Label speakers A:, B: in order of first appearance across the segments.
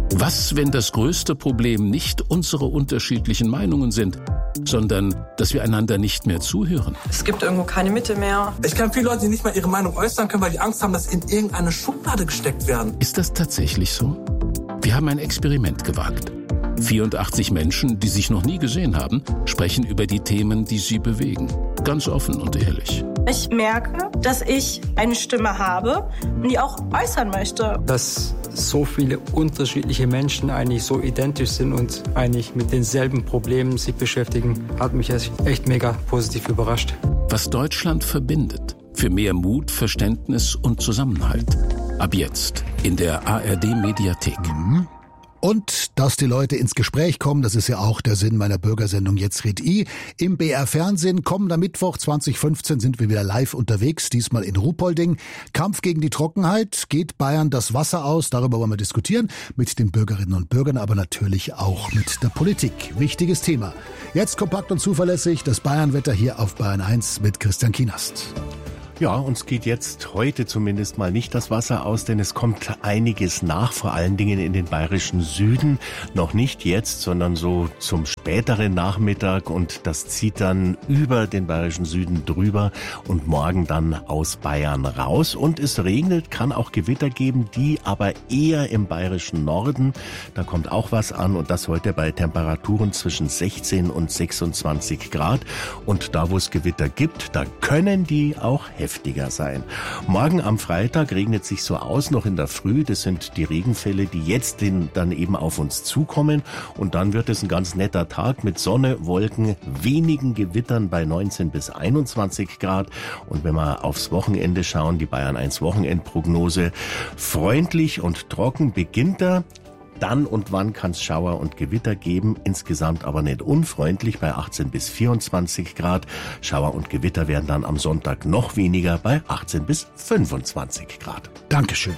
A: Was, wenn das größte Problem nicht unsere unterschiedlichen Meinungen sind, sondern dass wir einander nicht mehr zuhören?
B: Es gibt irgendwo keine Mitte mehr.
C: Ich kenne viele Leute, die nicht mal ihre Meinung äußern können, weil die Angst haben, dass sie in irgendeine Schublade gesteckt werden.
A: Ist das tatsächlich so? Wir haben ein Experiment gewagt. 84 Menschen, die sich noch nie gesehen haben, sprechen über die Themen, die sie bewegen. Ganz offen und ehrlich.
D: Ich merke, dass ich eine Stimme habe und die auch äußern möchte.
E: Dass so viele unterschiedliche Menschen eigentlich so identisch sind und eigentlich mit denselben Problemen sich beschäftigen, hat mich echt mega positiv überrascht.
A: Was Deutschland verbindet. Für mehr Mut, Verständnis und Zusammenhalt. Ab jetzt in der ARD-Mediathek.
F: Und dass die Leute ins Gespräch kommen, das ist ja auch der Sinn meiner Bürgersendung Jetzt red I. Im BR-Fernsehen kommender Mittwoch 2015 sind wir wieder live unterwegs, diesmal in Ruhpolding. Kampf gegen die Trockenheit, geht Bayern das Wasser aus? Darüber wollen wir diskutieren, mit den Bürgerinnen und Bürgern, aber natürlich auch mit der Politik. Wichtiges Thema. Jetzt kompakt und zuverlässig das Bayernwetter hier auf Bayern 1 mit Christian Kienast.
G: Ja, uns geht jetzt heute zumindest mal nicht das Wasser aus, denn es kommt einiges nach, vor allen Dingen in den bayerischen Süden. Noch nicht jetzt, sondern so zum späteren Nachmittag, und das zieht dann über den bayerischen Süden drüber und morgen dann aus Bayern raus. Und es regnet, kann auch Gewitter geben, die aber eher im bayerischen Norden. Da kommt auch was an, und das heute bei Temperaturen zwischen 16 und 26 Grad. Und da, wo es Gewitter gibt, da können die auch heftiger sein. Morgen am Freitag regnet sich so aus, noch in der Früh. Das sind die Regenfälle, die jetzt dann eben auf uns zukommen. Und dann wird es ein ganz netter Tag mit Sonne, Wolken, wenigen Gewittern bei 19 bis 21 Grad. Und wenn wir aufs Wochenende schauen, die Bayern 1 Wochenendprognose, freundlich und trocken beginnt er. Dann und wann kann es Schauer und Gewitter geben, insgesamt aber nicht unfreundlich bei 18 bis 24 Grad. Schauer und Gewitter werden dann am Sonntag noch weniger bei 18 bis 25 Grad.
F: Dankeschön.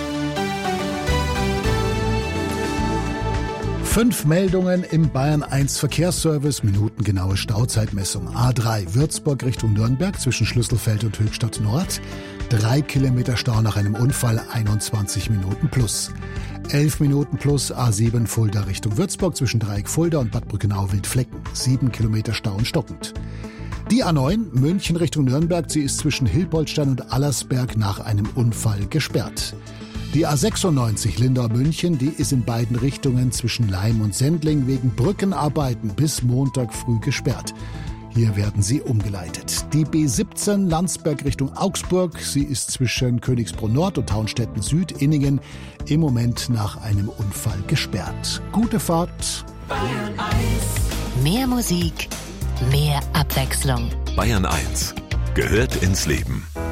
F: 5 Meldungen im Bayern 1 Verkehrsservice, minutengenaue Stauzeitmessung. A3 Würzburg Richtung Nürnberg zwischen Schlüsselfeld und Höchstadt Nord. 3 Kilometer Stau nach einem Unfall, 21 Minuten plus. 11 Minuten plus A7 Fulda Richtung Würzburg zwischen Dreieck Fulda und Bad Brückenau-Wildflecken. 7 Kilometer Stau und stockend. Die A9 München Richtung Nürnberg, sie ist zwischen Hilpoltstein und Allersberg nach einem Unfall gesperrt. Die A96 Lindau-München, die ist in beiden Richtungen zwischen Laim und Sendling wegen Brückenarbeiten bis Montag früh gesperrt. Hier werden sie umgeleitet. Die B17 Landsberg Richtung Augsburg. Sie ist zwischen Königsbrunn Nord und Taunstetten Süd, Inningen, im Moment nach einem Unfall gesperrt. Gute Fahrt.
H: Bayern 1. Mehr Musik, mehr Abwechslung.
I: Bayern 1 gehört ins Leben.